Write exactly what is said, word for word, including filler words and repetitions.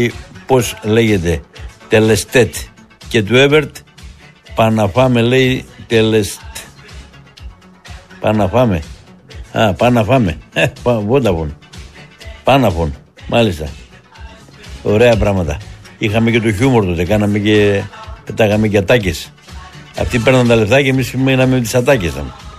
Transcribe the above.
πώς λέγεται, Τελεστέτ, και του Έβερτ Παναφάμε, λέει Τελεστ. Παναφάμε. Α, Παναφάμε. Ε, Βόνταφον. Πάναφον. Μάλιστα. Ωραία πράγματα. Είχαμε και το χιούμορ τότε. Κάναμε και. Πετάγαμε και ατάκες. Αυτοί παίρναν τα λεφτά και εμείς μείναμε με τις ατάκες.